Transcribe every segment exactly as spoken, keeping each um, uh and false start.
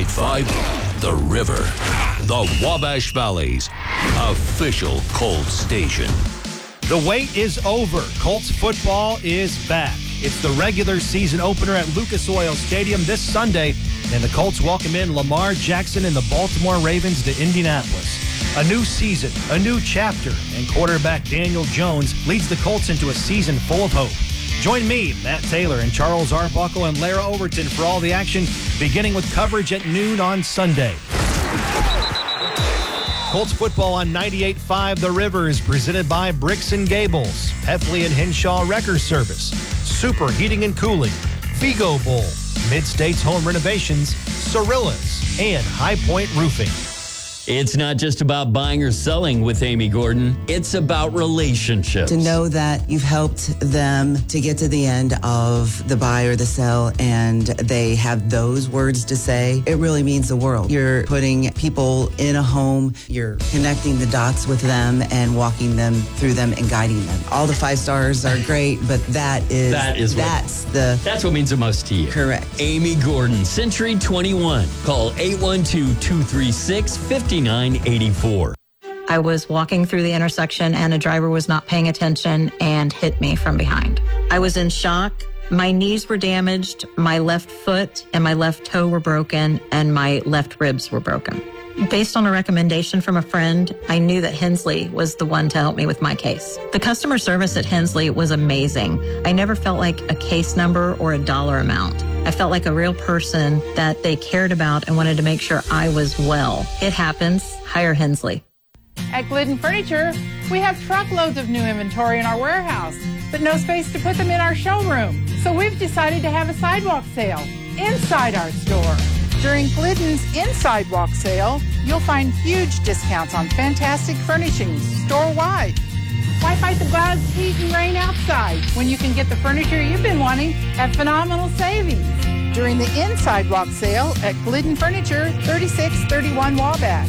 ninety-eight point five The River, the Wabash Valley's official Colts station. The wait is over. Colts football is back. It's the regular season opener at Lucas Oil Stadium this Sunday, and the Colts welcome in Lamar Jackson and the Baltimore Ravens to Indianapolis. A new season, a new chapter, and quarterback Daniel Jones leads the Colts into a season full of hope. Join me, Matt Taylor, and Charles Arbuckle and Lara Overton for all the action, beginning with coverage at noon on Sunday. Colts football on ninety-eight point five The River is presented by Bricks and Gables, Heffley and Henshaw Wrecker Service, Super Heating and Cooling, Vigo Bowl, Mid-States Home Renovations, Cirillas, and High Point Roofing. It's not just about buying or selling with Amy Gordon. It's about relationships. To know that you've helped them to get to the end of the buy or the sell and they have those words to say, it really means the world. You're putting people in a home, you're connecting the dots with them and walking them through them and guiding them. All the five stars are great, but that is, that is that's what, the... That's what means the most to you. Correct. Amy Gordon, Century twenty-one. Call eight one two, two three six, five nine eight four. I was walking through the intersection and a driver was not paying attention and hit me from behind. I was in shock. My knees were damaged, my left foot and my left toe were broken, and my left ribs were broken. Based on a recommendation from a friend, I knew that Hensley was the one to help me with my case. The customer service at Hensley was amazing. I never felt like a case number or a dollar amount. I felt like a real person that they cared about and wanted to make sure I was well. It happens. Hire Hensley. At Glidden Furniture, we have truckloads of new inventory in our warehouse, but no space to put them in our showroom. So we've decided to have a sidewalk sale inside our store. During Glidden's Inside Walk Sale, you'll find huge discounts on fantastic furnishings store-wide. Why fight the clouds, heat, and rain outside when you can get the furniture you've been wanting at phenomenal savings? During the Inside Walk Sale at Glidden Furniture, thirty-six thirty-one Wabash.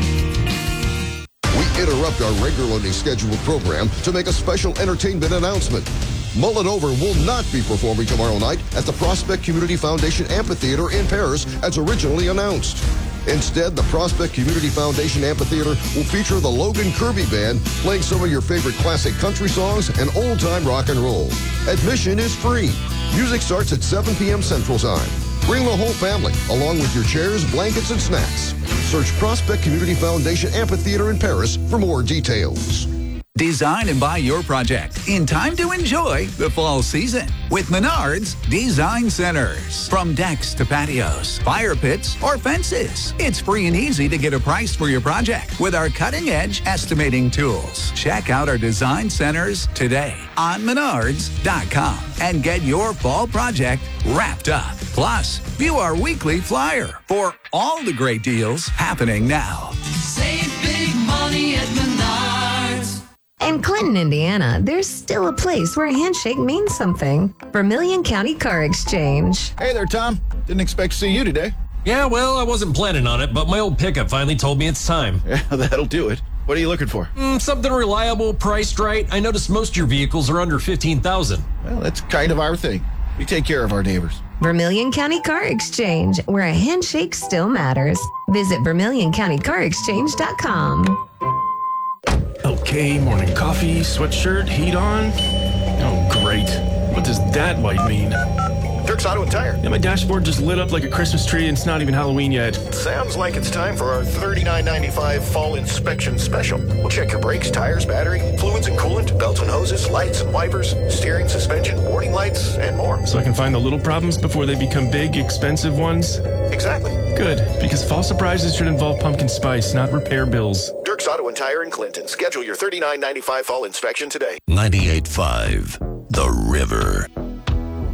We interrupt our regularly scheduled program to make a special entertainment announcement. Mull It Over will not be performing tomorrow night at the Prospect Community Foundation Amphitheater in Paris as originally announced. Instead, the Prospect Community Foundation Amphitheater will feature the Logan Kirby Band playing some of your favorite classic country songs and old-time rock and roll. Admission is free. Music starts at seven p.m. Central Time. Bring the whole family, along with your chairs, blankets, and snacks. Search Prospect Community Foundation Amphitheater in Paris for more details. Design and buy your project in time to enjoy the fall season with Menards Design Centers. From decks to patios, fire pits, or fences, it's free and easy to get a price for your project with our cutting-edge estimating tools. Check out our design centers today on menards dot com and get your fall project wrapped up. Plus, view our weekly flyer for all the great deals happening now. Save big money at Menards. In Clinton, Indiana, there's still a place where a handshake means something. Vermilion County Car Exchange. Hey there, Tom. Didn't expect to see you today. Yeah, well, I wasn't planning on it, but my old pickup finally told me it's time. Yeah, that'll do it. What are you looking for? Mm, something reliable, priced right. I noticed most of your vehicles are under fifteen thousand dollars. Well, that's kind of our thing. We take care of our neighbors. Vermilion County Car Exchange, where a handshake still matters. Visit vermilion county car exchange dot com. Okay, morning coffee, sweatshirt, heat on. Oh, great. What does that light mean? Dirk's Auto and Tire. Yeah, my dashboard just lit up like a Christmas tree and it's not even Halloween yet. Sounds like it's time for our thirty-nine ninety-five fall inspection special. We'll check your brakes, tires, battery, fluids and coolant, belts and hoses, lights and wipers, steering, suspension, warning lights, and more. So I can find the little problems before they become big, expensive ones? Exactly. Good, because fall surprises should involve pumpkin spice, not repair bills. Dirk's Auto and Tire in Clinton. Schedule your thirty-nine ninety-five fall inspection today. ninety-eight point five The River.